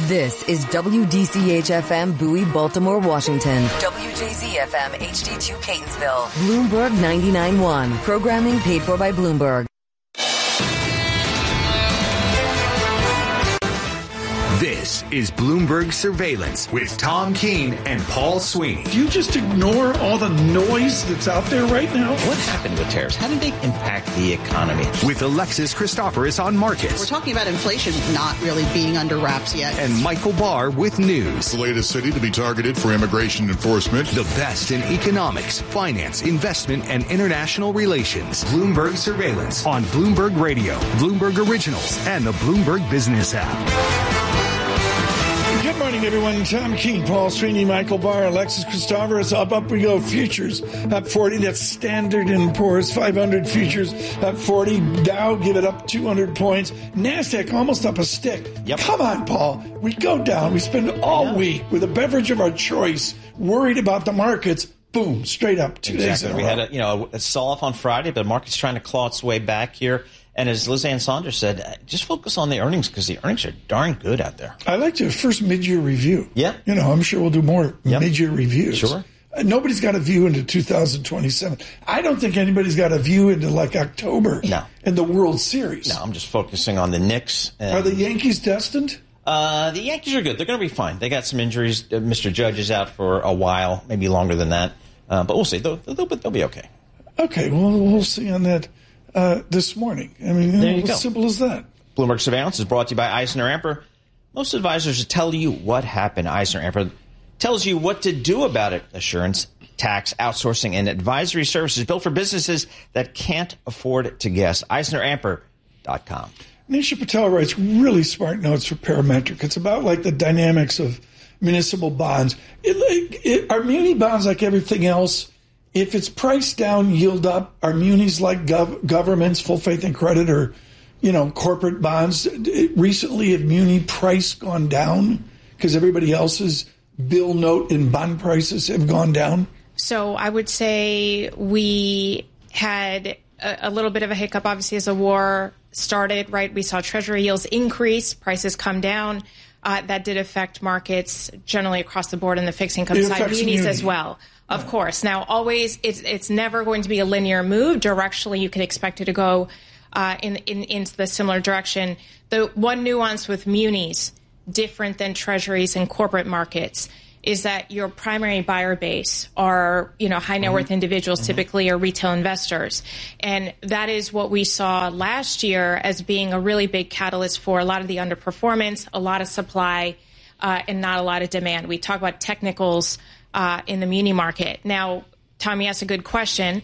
This is WDCH-FM Bowie, Baltimore, Washington. WJZ-FM HD2 Catonsville. Bloomberg 99.1. Programming paid for by Bloomberg. This is Bloomberg Surveillance with Tom Keene and Paul Sweeney. Do you just ignore all the noise that's out there right now? What happened with tariffs? How did they impact the economy? With Alexis Christoforous on markets. We're talking about inflation not really being under wraps yet. And Michael Barr with news. The latest city to be targeted for immigration enforcement. The best in economics, finance, investment, and international relations. Bloomberg Surveillance on Bloomberg Radio, Bloomberg Originals, and the Bloomberg Business app. Good morning, everyone. Tom Keene, Paul Sweeney, Michael Barr, Alexis Christoforous. Up we go. Futures up 40. That's Standard & Poor's 500 futures up 40. Dow, give it up 200 points. NASDAQ almost up a stick. Yep. Come on, Paul. We go down. We spend all week with a beverage of our choice, worried about the markets. Boom, straight up 2 days in a row. We had a sell-off on Friday, but the market's trying to claw its way back here. And as Liz Ann Saunders said, just focus on the earnings because the earnings are darn good out there. I like your first mid-year review. Yeah. I'm sure we'll do more mid-year reviews. Sure. Nobody's got a view into 2027. I don't think anybody's got a view into like October in the World Series. No, I'm just focusing on the Knicks. Are the Yankees destined? The Yankees are good. They're going to be fine. They got some injuries. Mr. Judge is out for a while, maybe longer than that. But we'll see. They'll be okay. Okay, well, we'll see on that this morning. I mean, as simple as that. Bloomberg Surveillance is brought to you by Eisner-Amper. Most advisors tell you what happened. Eisner-Amper tells you what to do about it. Assurance, tax, outsourcing, and advisory services built for businesses that can't afford to guess. EisnerAmper.com. Nisha Patel writes really smart notes for Parametric. It's about like the dynamics of municipal bonds. Are muni bonds like everything else? If it's priced down, yield up, are munis like governments, full faith and credit, or, corporate bonds? Recently, have muni price gone down because everybody else's bill note and bond prices have gone down? So I would say we had a little bit of a hiccup, obviously, as the war started, right? We saw Treasury yields increase, prices come down. That did affect markets generally across the board in the fixed income side, munis as well. Of course. Now, always, it's never going to be a linear move. Directionally, you can expect it to go into the similar direction. The one nuance with munis, different than treasuries and corporate markets, is that your primary buyer base are, high net worth individuals, typically, or retail investors. And that is what we saw last year as being a really big catalyst for a lot of the underperformance, a lot of supply, and not a lot of demand. We talk about technicals in the muni market. Now, Tommy asked a good question.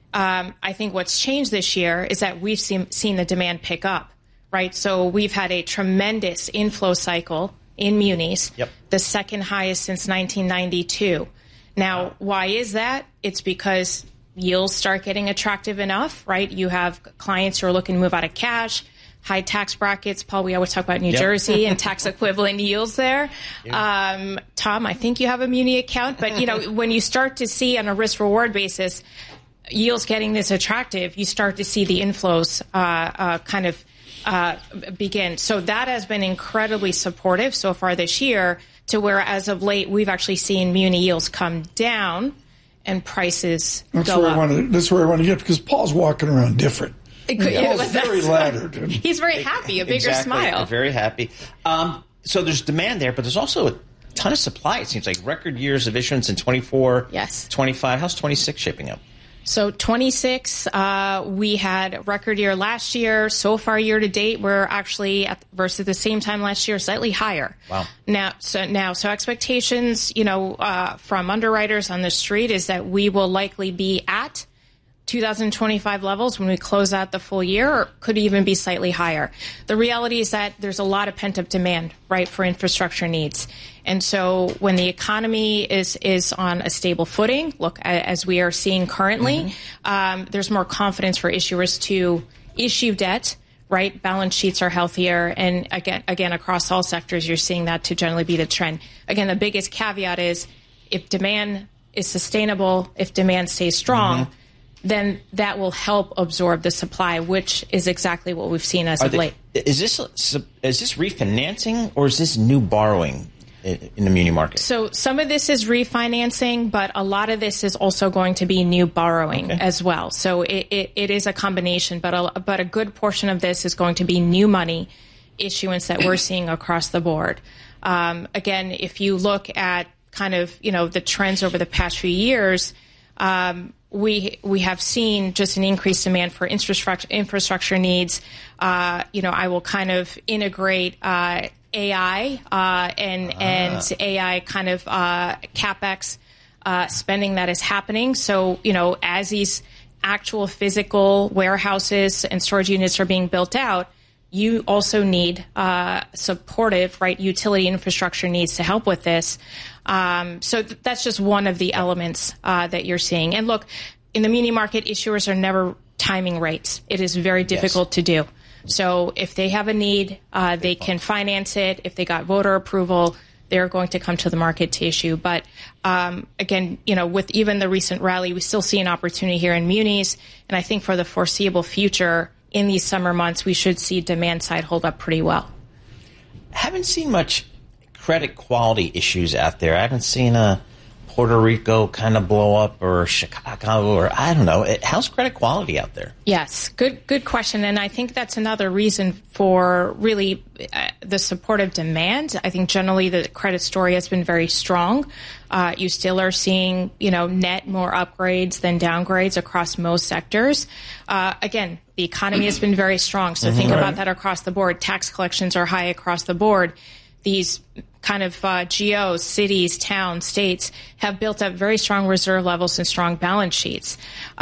I think what's changed this year is that we've seen the demand pick up, right? So we've had a tremendous inflow cycle in munis, the second highest since 1992. Now, why is that? It's because yields start getting attractive enough, right? You have clients who are looking to move out of cash, high tax brackets. Paul, we always talk about New Jersey and tax equivalent yields there. Tom, I think you have a muni account, but when you start to see on a risk reward basis yields getting this attractive, you start to see the inflows begin. So that has been incredibly supportive so far this year, to where as of late we've actually seen muni yields come down and prices go up. That's where I want to get, because Paul's walking around different. Paul's very laddered. He's very happy, a bigger smile. Very happy. So there's demand there, but there's also a ton of supply. It seems like record years of issuance in 24, 25. How's 26 shaping up? So 26, we had a record year last year. So far, year to date, we're actually versus the same time last year, slightly higher. Wow. So expectations, from underwriters on the street is that we will likely be at 2025 levels when we close out the full year, or could even be slightly higher. The reality is that there's a lot of pent-up demand, right, for infrastructure needs. And so when the economy is on a stable footing, as we are seeing currently, there's more confidence for issuers to issue debt, right? Balance sheets are healthier. And again, across all sectors, you're seeing that to generally be the trend. Again, the biggest caveat is if demand is sustainable, if demand stays strong, then that will help absorb the supply, which is exactly what we've seen as of late. Is this refinancing or is this new borrowing in the muni market? So some of this is refinancing, but a lot of this is also going to be new borrowing as well. So it is a combination, but a good portion of this is going to be new money issuance that we're seeing across the board. Again, if you look at kind of, the trends over the past few years, we have seen just an increased demand for infrastructure needs. I will kind of integrate AI and AI kind of CapEx spending that is happening. So, as these actual physical warehouses and storage units are being built out, you also need supportive, utility infrastructure needs to help with this. So that's just one of the elements that you're seeing. And look, in the muni market, issuers are never timing rates. It is very difficult to do. So if they have a need, they can finance it. If they got voter approval, they're going to come to the market to issue. But again, with even the recent rally, we still see an opportunity here in munis. And I think for the foreseeable future, in these summer months, we should see demand side hold up pretty well. Haven't seen much credit quality issues out there. I haven't seen a Puerto Rico kind of blow up or Chicago or I don't know. How's credit quality out there? Yes, good question. And I think that's another reason for really the supportive demand. I think generally the credit story has been very strong. You still are seeing, net more upgrades than downgrades across most sectors. Again, the economy has been very strong. So think about that across the board. Tax collections are high across the board. These kind of geos, cities, towns, states have built up very strong reserve levels and strong balance sheets.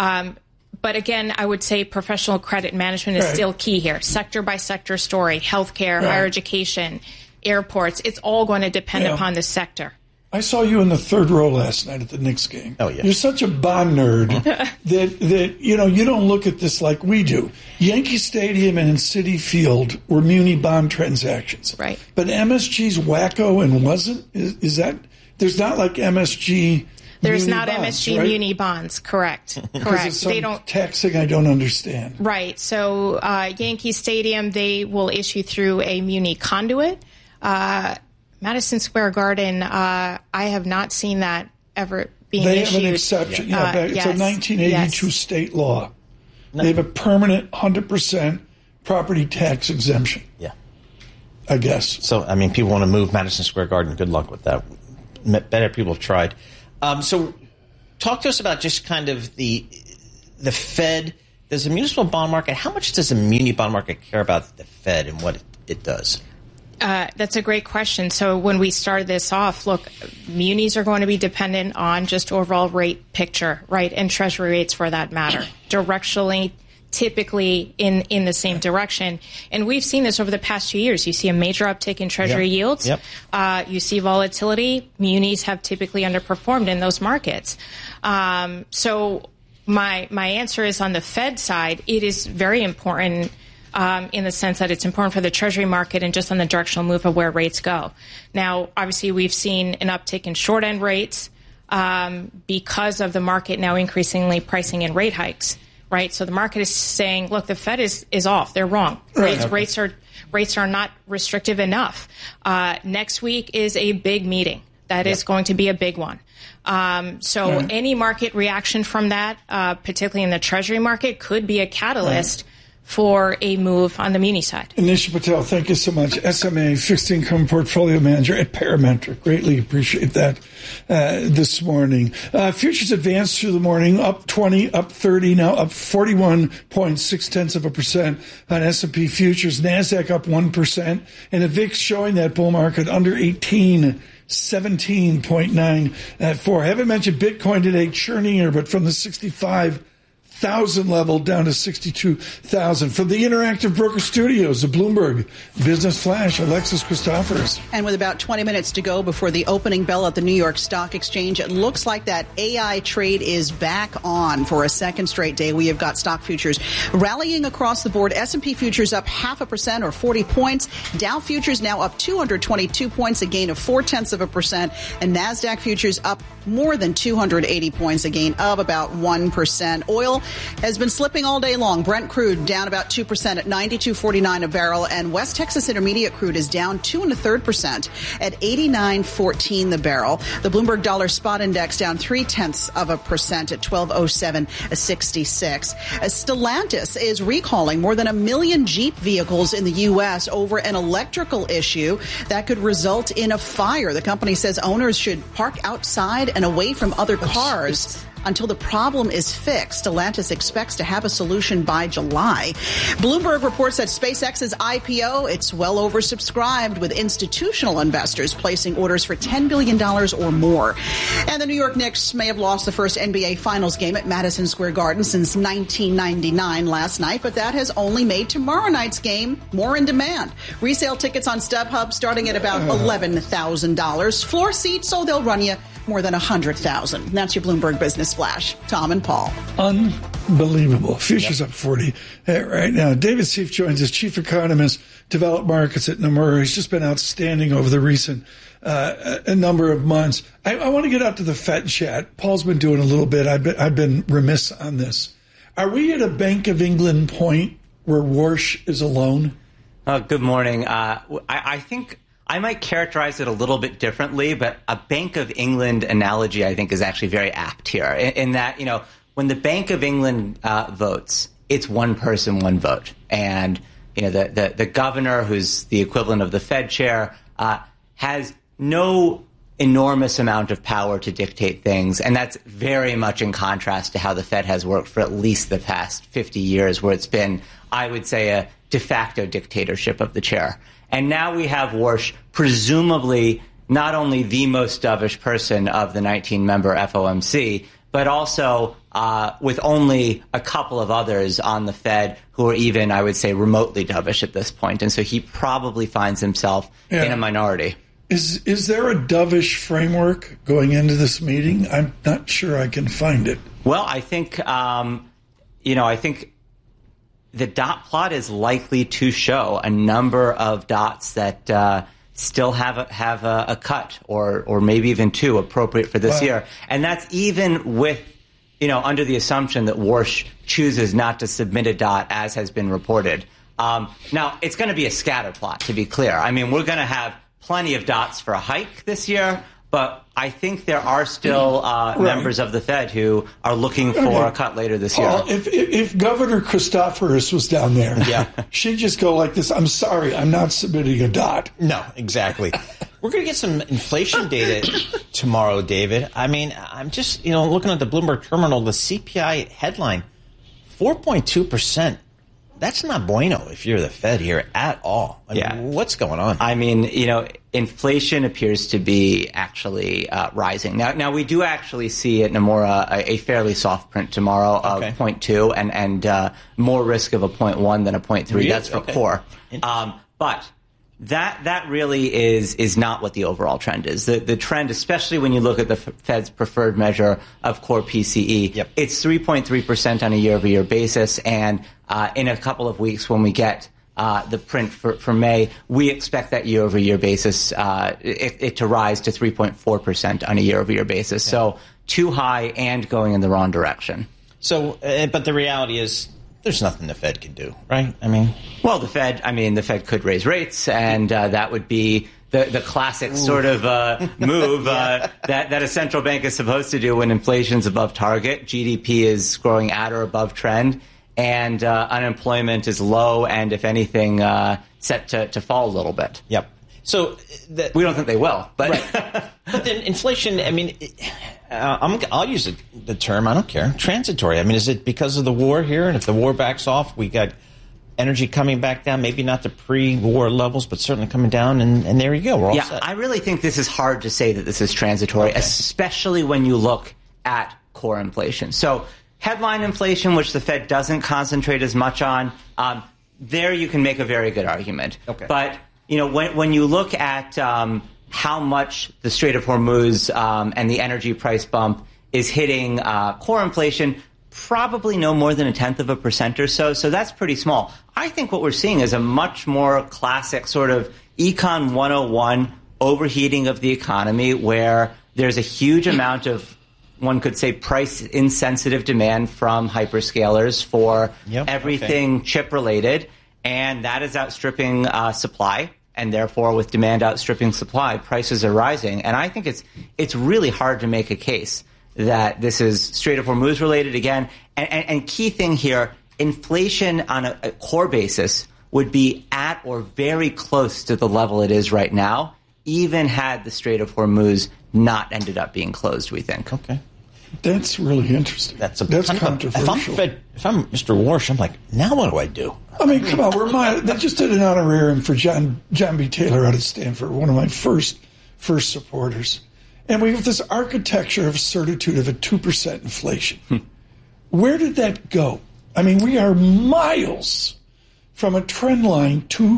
But again, I would say professional credit management is still key here. Sector by sector story, healthcare, higher education, airports. It's all going to depend upon the sector. I saw you in the third row last night at the Knicks game. Oh, yeah. You're such a bond nerd that you don't look at this like we do. Yankee Stadium and Citi Field were muni bond transactions. Right. But MSG's wacko and wasn't? Is that – there's not like MSG There's muni not bonds, MSG right? muni bonds, correct. It's some They don't taxing I don't understand. Right. So Yankee Stadium, they will issue through a muni conduit. Madison Square Garden, I have not seen that ever being issued. They have an exception. It's a 1982 state law. No. They have a permanent 100% property tax exemption. Yeah. I guess. So, people want to move Madison Square Garden. Good luck with that. Better people have tried. So talk to us about just kind of the Fed. Does the municipal bond market, how much does the muni bond market care about the Fed and what it does? That's a great question. So when we started this off, look, munis are going to be dependent on just overall rate picture, right, and treasury rates for that matter, directionally, typically in the same direction. And we've seen this over the past 2 years. You see a major uptick in treasury yields. Yep. You see volatility. Munis have typically underperformed in those markets. So my answer is on the Fed side, it is very important in the sense that it's important for the Treasury market and just on the directional move of where rates go. Now, obviously, we've seen an uptick in short-end rates because of the market now increasingly pricing in rate hikes, right? So the market is saying, look, the Fed is off. They're wrong. Rates are not restrictive enough. Next week is a big meeting. That is going to be a big one. So any market reaction from that, particularly in the Treasury market, could be a catalyst for a move on the muni side. Anisha Patel, thank you so much. SMA, Fixed Income Portfolio Manager at Parametric. Greatly appreciate that this morning. Futures advanced through the morning, up 20, up 30, now up 41.6% on S&P futures. NASDAQ up 1%, and the VIX showing that bull market under 18, 17.94. I haven't mentioned Bitcoin today, churning here, but from the 65,000 level down to 62,000. From the Interactive Broker Studios, the Bloomberg Business Flash, Alexis Christoforous. And with about 20 minutes to go before the opening bell at the New York Stock Exchange, it looks like that AI trade is back on for a second straight day. We have got stock futures rallying across the board. S&P futures up 0.5% or 40 points. Dow futures now up 222 points, a gain of 0.4%. And NASDAQ futures up more than 280 points, a gain of about 1%. Oil has been slipping all day long. Brent crude down about 2% at $92.49 a barrel, and West Texas Intermediate crude is down 2.33% at $89.14 the barrel. The Bloomberg Dollar Spot Index down 0.3% at $12.0766. Stellantis is recalling more than 1 million Jeep vehicles in the U.S. over an electrical issue that could result in a fire. The company says owners should park outside and away from other cars until the problem is fixed. Stellantis expects to have a solution by July. Bloomberg reports that SpaceX's IPO, it's well oversubscribed, with institutional investors placing orders for $10 billion or more. And the New York Knicks may have lost the first NBA Finals game at Madison Square Garden since 1999 last night, but that has only made tomorrow night's game more in demand. Resale tickets on StubHub starting at about $11,000. Floor seats, so they'll run you more than $100,000. That's your Bloomberg Business Flash. Tom and Paul. Unbelievable. Futures up 40 right now. David Seif joins us, chief economist, developed markets at Nomura. He's just been outstanding over the recent a number of months. I want to get out to the Fed chat. Paul's been doing a little bit. I've been remiss on this. Are we at a Bank of England point where Warsh is alone? Good morning. I think I might characterize it a little bit differently, but a Bank of England analogy, I think, is actually very apt here in that, when the Bank of England votes, it's one person, one vote. And, the governor, who's the equivalent of the Fed chair, has no enormous amount of power to dictate things. And that's very much in contrast to how the Fed has worked for at least the past 50 years, where it's been, I would say, a de facto dictatorship of the chair. And now we have Warsh, presumably not only the most dovish person of the 19-member FOMC, but also with only a couple of others on the Fed who are even, I would say, remotely dovish at this point. And so he probably finds himself in a minority. Is there a dovish framework going into this meeting? I'm not sure I can find it. Well, I think, I think the dot plot is likely to show a number of dots that still have a cut or maybe even two appropriate for this year. And that's even with, under the assumption that Warsh chooses not to submit a dot, as has been reported. Now, it's going to be a scatter plot, to be clear. I mean, we're going to have plenty of dots for a hike this year, but I think there are still members of the Fed who are looking for a cut later this year. If Governor Christoforous was down there, she'd just go like this: "I'm sorry, I'm not submitting a dot." No, exactly. We're going to get some inflation data tomorrow, David. I mean, I'm just looking at the Bloomberg terminal, the CPI headline, 4.2%. That's not bueno if you're the Fed here at all. I mean, what's going on? I mean, inflation appears to be actually rising. Now we do actually see at Nomura a fairly soft print tomorrow of 0.2 and more risk of a 0.1 than a 0.3. Really? That's for core. But that really is not what the overall trend is. The trend, especially when you look at the Fed's preferred measure of core PCE, it's 3.3% on a year-over-year basis. And in a couple of weeks, when we get the print for May, we expect that year-over-year basis it to rise to 3.4% on a year-over-year basis. So too high and going in the wrong direction. So, but the reality is, there's nothing the Fed can do, right? I mean, well, the Fed could raise rates, and that would be the classic sort of move that a central bank is supposed to do when inflation's above target, GDP is growing at or above trend, and unemployment is low, and if anything, set to fall a little bit. Yep. So we don't think they will, but but then inflation. I mean, I'll use the term. I don't care. Transitory. I mean, is it because of the war here? And if the war backs off, we got energy coming back down. Maybe not to pre-war levels, but certainly coming down. And there you go. We're all set. I really think this is hard to say that this is transitory, especially when you look at core inflation. So headline inflation, which the Fed doesn't concentrate as much on, there you can make a very good argument. Okay. But when you look at how much the Strait of Hormuz and the energy price bump is hitting core inflation, probably no more than 0.1% or so. So that's pretty small. I think what we're seeing is a much more classic sort of Econ 101 overheating of the economy, where there's a huge amount of one could say, price-insensitive demand from hyperscalers for everything chip-related, and that is outstripping supply. And therefore, with demand outstripping supply, prices are rising. And I think it's really hard to make a case that this is Strait of Hormuz related again. And key thing here, inflation on a core basis would be at or very close to the level it is right now, even had the Strait of Hormuz not ended up being closed, we think. Okay. That's really interesting. That's controversial. If I'm Mr. Warsh, I'm like, now what do I do? I mean, come on. They just did an honorarium for John B. Taylor out of Stanford, one of my first supporters. And we have this architecture of certitude of a 2% inflation. Where did that go? I mean, we are miles from a trend line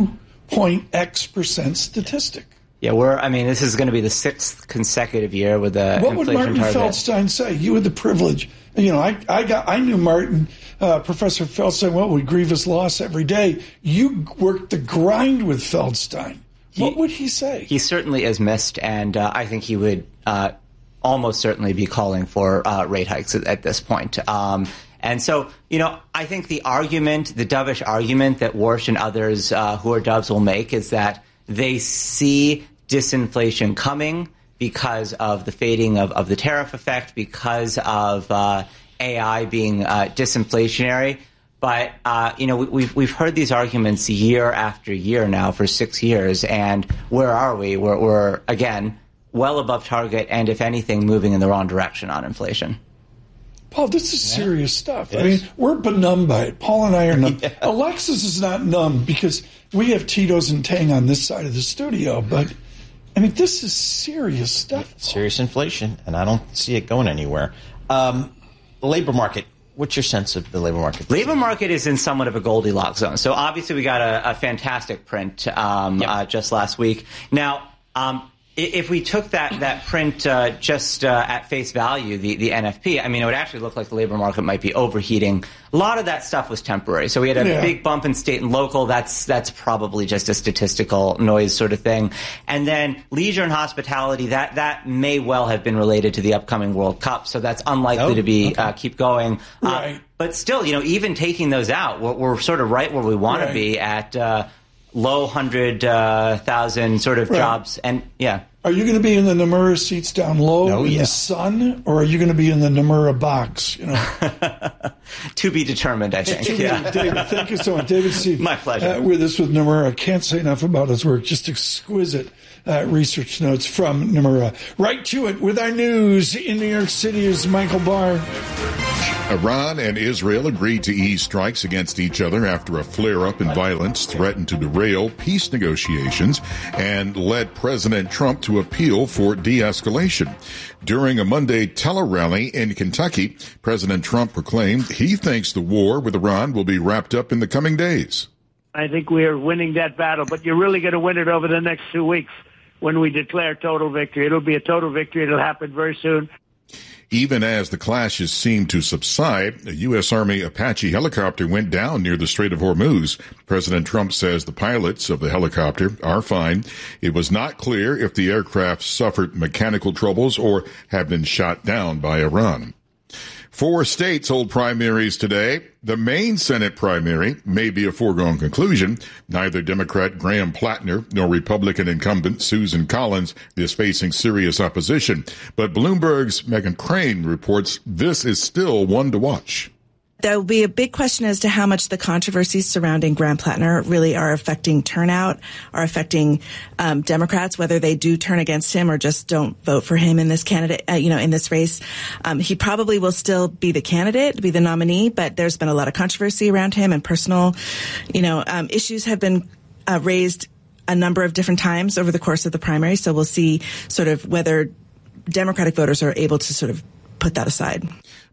2.x% statistic. Yeah, this is going to be the 6th consecutive year with the What would inflation Martin target. Feldstein say? You had the privilege. I knew Martin, Professor Feldstein, well, we grieve his loss every day. You worked the grind with Feldstein. What would he say? He certainly is missed, and I think he would almost certainly be calling for rate hikes at this point. And so, I think the dovish argument that Warsh and others who are doves will make is that they see disinflation coming because of the fading of the tariff effect, because of AI being disinflationary. But, we've heard these arguments year after year now for 6 years. And where are we? We're again, well above target and, if anything, moving in the wrong direction on inflation. Paul, this is serious stuff. I mean, we're benumbed by it. Paul and I are numb. Alexis is not numb because we have Tito's and Tang on this side of the studio. But, I mean, this is serious stuff. Serious inflation, and I don't see it going anywhere. Labor market. What's your sense of the labor market? Labor market is in somewhat of a Goldilocks zone. So obviously we got a fantastic print just last week. Now, if we took that print just at face value, the NFP, it would actually look like the labor market might be overheating. A lot of that stuff was temporary. So we had a big bump in state and local. That's probably just a statistical noise sort of thing. And then leisure and hospitality, that may well have been related to the upcoming World Cup. So that's unlikely to be keep going. Right. But still, even taking those out, we're sort of right where we want to be at low 100,000 sort of jobs. And Are you going to be in the Nomura seats down low in the sun, or are you going to be in the Nomura box? To be determined, I think. David, thank you so much. David Steve, my pleasure. With us with Nomura. Can't say enough about his work. Just exquisite research notes from Nomura. Right to it with our news in New York City is Michael Barr. Iran and Israel agreed to ease strikes against each other after a flare-up in violence threatened to derail peace negotiations and led President Trump to appeal for de-escalation. During a Monday tele-rally in Kentucky, President Trump proclaimed he thinks the war with Iran will be wrapped up in the coming days. I think we are winning that battle, but you're really going to win it over the next 2 weeks when we declare total victory. It'll be a total victory. It'll happen very soon. Even as the clashes seemed to subside, a U.S. Army Apache helicopter went down near the Strait of Hormuz. President Trump says the pilots of the helicopter are fine. It was not clear if the aircraft suffered mechanical troubles or have been shot down by Iran. 4 states hold primaries today. The Maine Senate primary may be a foregone conclusion. Neither Democrat Graham Plattner nor Republican incumbent Susan Collins is facing serious opposition. But Bloomberg's Meghan Crane reports this is still one to watch. There will be a big question as to how much the controversies surrounding Graham Plattner really are affecting turnout, are affecting Democrats, whether they do turn against him or just don't vote for him in this candidate, in this race. He probably will still be the candidate, be the nominee, but there's been a lot of controversy around him and personal, issues have been raised a number of different times over the course of the primary. So we'll see sort of whether Democratic voters are able to sort of put that aside.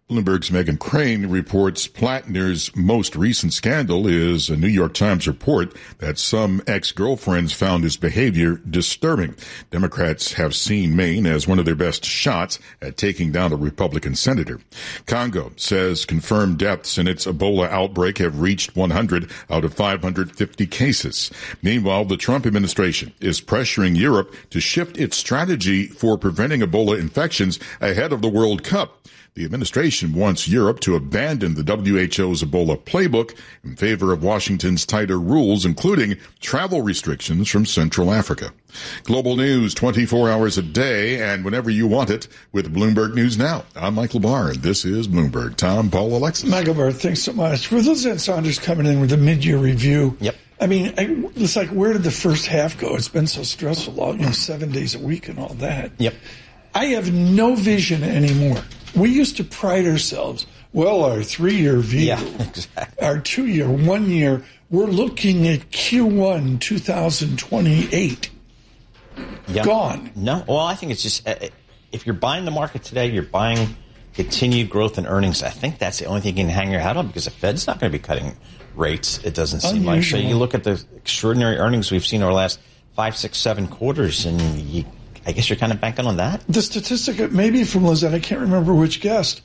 Bloomberg's Meghan Crane reports Plattner's most recent scandal is a New York Times report that some ex-girlfriends found his behavior disturbing. Democrats have seen Maine as one of their best shots at taking down a Republican senator. Congo says confirmed deaths in its Ebola outbreak have reached 100 out of 550 cases. Meanwhile, the Trump administration is pressuring Europe to shift its strategy for preventing Ebola infections ahead of the World Cup. The administration wants Europe to abandon the WHO's Ebola playbook in favor of Washington's tighter rules, including travel restrictions from Central Africa. Global news 24 hours a day and whenever you want it with Bloomberg News Now. I'm Michael Barr, and this is Bloomberg. Tom, Paul, Alexis. Michael Barr, thanks so much. With Liz Saunders coming in with a mid-year review. Yep. I mean, it's like, where did the first half go? It's been so stressful, 7 days a week and all that. Yep. I have no vision anymore. We used to pride ourselves, our 3-year view, exactly. Our 2-year, 1 year, we're looking at Q1 2028. Yep. Gone. No, well, I think it's just, if you're buying the market today, you're buying continued growth in earnings. I think that's the only thing you can hang your hat on because the Fed's not going to be cutting rates, it doesn't seem like. So you look at the extraordinary earnings we've seen over the last 5, 6, 7 quarters, and I guess you're kind of banking on that. The statistic, maybe from Lizette, I can't remember which guest,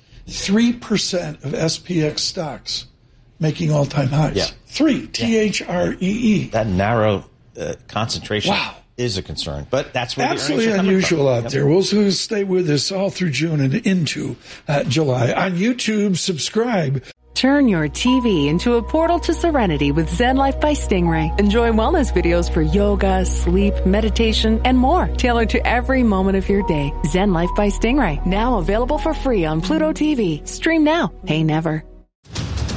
3% of SPX stocks making all-time highs. Yeah. 3, T-H-R-E-E. That narrow concentration is a concern, but that's where absolutely the earnings are unusual coming from. out there. We'll stay with us all through June and into July. On YouTube, subscribe. Turn your TV into a portal to serenity with Zen Life by Stingray. Enjoy wellness videos for yoga, sleep, meditation, and more, tailored to every moment of your day. Zen Life by Stingray, now available for free on Pluto TV. Stream now, pay never.